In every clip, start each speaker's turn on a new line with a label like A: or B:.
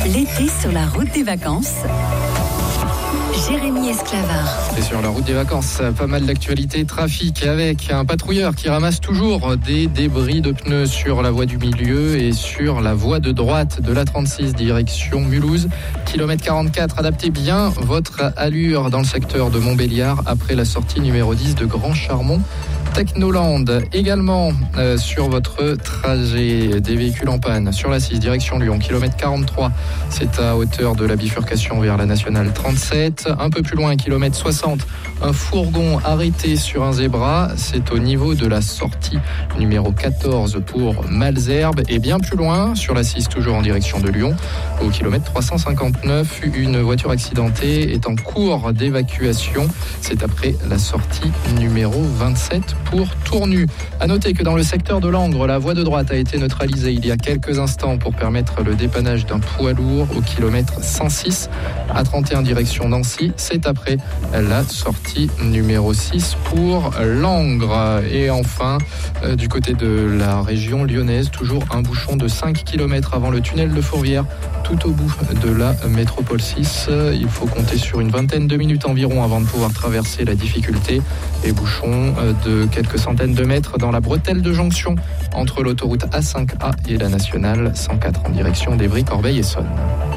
A: L'été sur la route des vacances. Jérémy Esclavard.
B: Et sur la route des vacances, pas mal d'actualités trafic avec un patrouilleur qui ramasse toujours des débris de pneus sur la voie du milieu et sur la voie de droite de la 36 direction Mulhouse. Kilomètre 44, adaptez bien votre allure dans le secteur de Montbéliard après la sortie numéro 10 de Grand Charmont. Technoland également sur votre trajet, des véhicules en panne sur la 6 direction Lyon, kilomètre 43, c'est à hauteur de la bifurcation vers la nationale 37. Un peu plus loin, kilomètre 60, un fourgon arrêté sur un zébra, c'est au niveau de la sortie numéro 14 pour Malesherbes. Et bien plus loin, sur la 6 toujours en direction de Lyon, au kilomètre 359, une voiture accidentée est en cours d'évacuation, c'est après la sortie numéro 27 pour Tournu. À noter que dans le secteur de Langres, la voie de droite a été neutralisée il y a quelques instants pour permettre le dépannage d'un poids lourd au kilomètre 106 à 31 direction Nancy. C'est après la sortie numéro 6 pour Langres. Et enfin, du côté de la région lyonnaise, toujours un bouchon de 5 km avant le tunnel de Fourvière, tout au bout de la métropole 6. Il faut compter sur une vingtaine de minutes environ avant de pouvoir traverser la difficulté. Et bouchons de quelques centaines de mètres dans la bretelle de jonction entre l'autoroute A5A et la nationale 104 en direction d'Évry, Corbeil et Essonnes.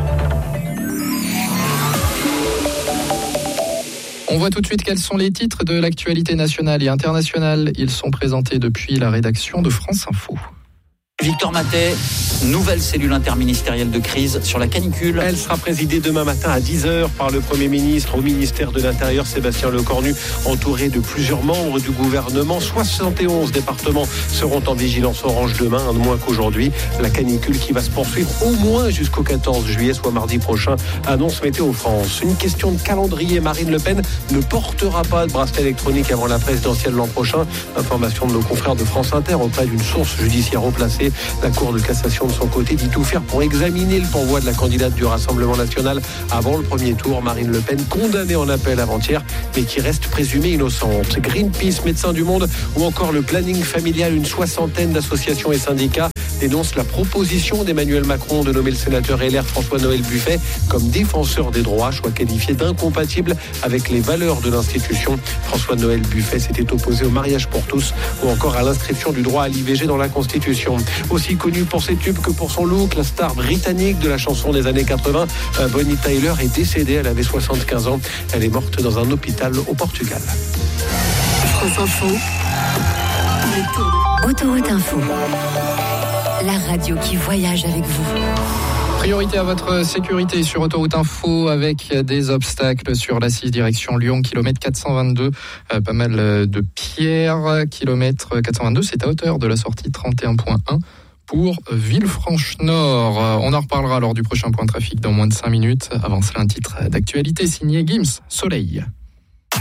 B: On voit tout de suite quels sont les titres de l'actualité nationale et internationale. Ils sont présentés depuis la rédaction de France Info.
C: Victor Matet, nouvelle cellule interministérielle de crise sur la canicule.
D: Elle sera présidée demain matin à 10h par le Premier ministre au ministère de l'Intérieur, Sébastien Lecornu, entouré de plusieurs membres du gouvernement. 71 départements seront en vigilance orange demain, un de moins qu'aujourd'hui. La canicule qui va se poursuivre au moins jusqu'au 14 juillet, soit mardi prochain, annonce Météo France. Une question de calendrier, Marine Le Pen ne portera pas de bracelet électronique avant la présidentielle l'an prochain. Information de nos confrères de France Inter auprès d'une source judiciaire haut placée. La Cour de cassation de son côté dit tout faire pour examiner le pourvoi de la candidate du Rassemblement national avant le premier tour. Marine Le Pen condamnée en appel avant-hier, mais qui reste présumée innocente. Greenpeace, Médecins du Monde ou encore le planning familial, une soixantaine d'associations et syndicats dénoncent la proposition d'Emmanuel Macron de nommer le sénateur LR François-Noël Buffet comme défenseur des droits, choix qualifié d'incompatible avec les valeurs de l'institution. François-Noël Buffet s'était opposé au mariage pour tous ou encore à l'inscription du droit à l'IVG dans la Constitution. Aussi connue pour ses tubes que pour son look, la star britannique de la chanson des années 80, Bonnie Tyler, est décédée. Elle avait 75 ans. Elle est morte dans un hôpital au Portugal.
A: France Info. Autoroute Info. La radio qui voyage avec vous.
B: Priorité à votre sécurité sur Autoroute Info avec des obstacles sur la 6 direction Lyon, kilomètre 422. Pas mal de pierres. Kilomètre 422, c'est à hauteur de la sortie 31.1 pour Villefranche-Nord. On en reparlera lors du prochain point trafic dans moins de 5 minutes. Avant cela, un titre d'actualité signé Gims, Soleil.